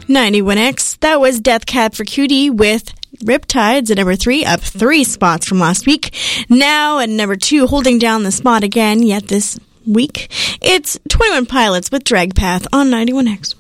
91X, that was Death Cab for Cutie with Riptides at number 3, up 3 spots from last week. Now at number 2, holding down the spot again, yet this week, it's 21 Pilots with Drag Path on 91X.